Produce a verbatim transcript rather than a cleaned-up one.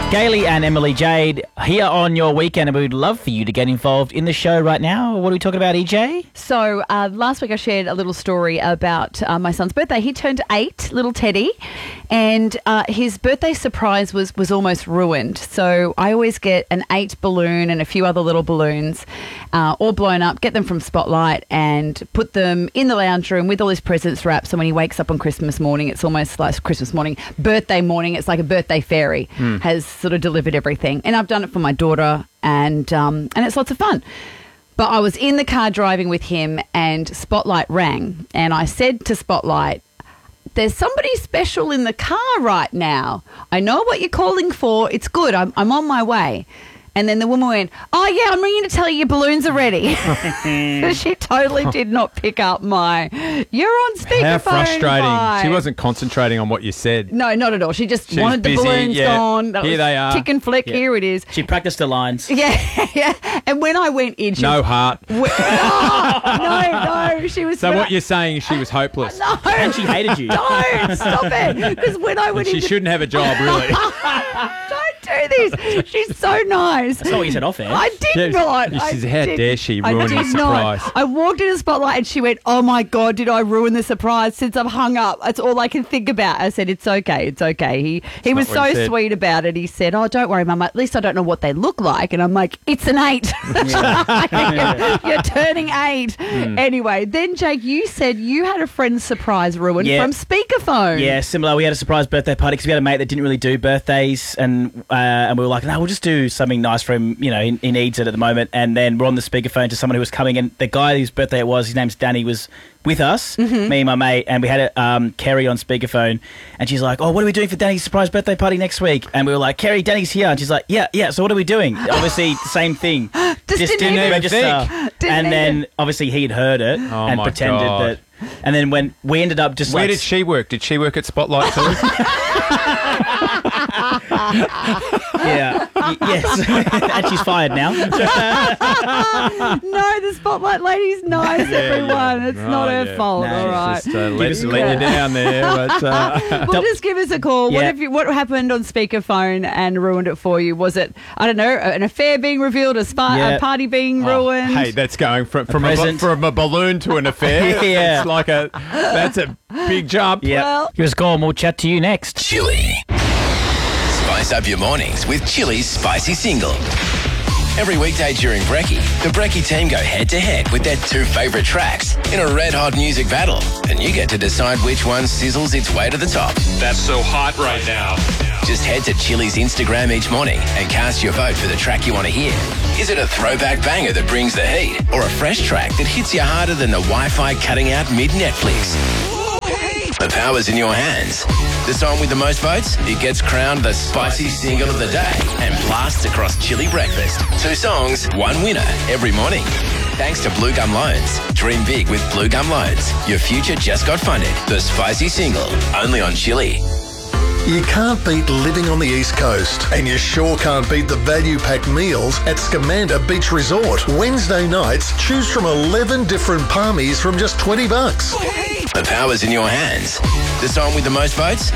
Gailey and Emily Jade here on your weekend, and we would love for you to get involved in the show right now. What are we talking about, E J? So uh, last week I shared a little story about uh, my son's birthday. He turned eight, little Teddy, and uh, his birthday surprise was, was almost ruined. So I always get an eight balloon and a few other little balloons uh, all blown up, get them from Spotlight and put them in the lounge room with all his presents wrapped. So when he wakes up on Christmas morning, it's almost like Christmas morning, birthday morning, it's like a birthday fairy mm. has sort of delivered everything. And I've done it for my daughter, and um, and it's lots of fun. But I was in the car driving with him and Spotlight rang, and I said to Spotlight, there's somebody special in the car right now. I know what you're calling for. It's good. I'm, I'm on my way. And then the woman went, oh, yeah, I'm ringing to tell you your balloons are ready. She totally did not pick up my, you're on speakerphone. How frustrating. Vibe. She wasn't concentrating on what you said. No, not at all. She just She wanted was the busy, balloons yeah. gone. That Here was they are. Tick and flick, Yeah. here it is. She practiced her lines. Yeah, yeah. And when I went in, she No was, heart. no, no, no. She was. So when what I- you're saying is she was hopeless. No. And she hated you. Don't stop it. Because when I And went she into, shouldn't have a job, really. don't do this. She's so nice. That's not what you said off air. I did Yes. not. She I said, how did- dare she I ruin the did not. surprise. I walked into Spotlight and she went, oh my God, did I ruin the surprise since I've hung up? That's all I can think about. I said, it's okay, it's okay. He he was not what he so said. sweet about it. He said, oh, don't worry, Mum, at least I don't know what they look like. And I'm like, it's an eight. You're turning eight. Hmm. Anyway, then Jake, you said you had a friend's surprise ruined Yeah. from speakerphone. Yeah, similar. We had a surprise birthday party because we had a mate that didn't really do birthdays, and uh, and we were like, no, we'll just do something nice for him. You know, he, he needs it at the moment. And then we're on the speakerphone to someone who was coming, and the guy whose birthday it was, his name's Danny, was with us, Mm-hmm. me and my mate, and we had a, um, Kerry on speakerphone, and she's like, oh, what are we doing for Danny's surprise birthday party next week? And we were like, Kerry, Danny's here, and she's like, yeah, yeah. So what are we doing? Obviously, the same thing. Just didn't even register. think. Didn't And then even- obviously he'd heard it Oh and my pretended God. that. And then when we ended up just Where like did she work? Did she work at Spotlight too? yeah, y- yes, and she's fired now. No, the Spotlight lady's nice, everyone. It's Oh, not her yeah. fault, No, all right. Just uh, let, us a let call. you down there. But, uh, Well, just give us a call. What Yeah. have you? What happened on speakerphone and ruined it for you? Was it, I don't know, an affair being revealed, a, spa, Yeah. a party being ruined? hey, that's going from from a, present. from a balloon to an affair. Yeah. It's like a that's a big jump. Yeah, Well- give us a call and we'll chat to you next. Chili. Spice up your mornings with Chili's Spicy Single. Every weekday during Brekkie, the Brekkie team go head-to-head with their two favourite tracks in a red-hot music battle, and you get to decide which one sizzles its way to the top. That's so hot right now. Just head to Chili's Instagram each morning and cast your vote for the track you want to hear. Is it a throwback banger that brings the heat, or a fresh track that hits you harder than the Wi-Fi cutting out mid-Netflix? The power's in your hands. The song with the most votes, it gets crowned the Spicy Single of the Day and blasts across Chili Breakfast. Two songs, one winner every morning. Thanks to Blue Gum Loans. Dream big with Blue Gum Loans. Your future just got funded. The Spicy Single, only on Chili. You can't beat living on the East Coast, and you sure can't beat the value-packed meals at Scamander Beach Resort. Wednesday nights, choose from eleven different palmies from just twenty bucks. The power's in your hands. The song with the most votes,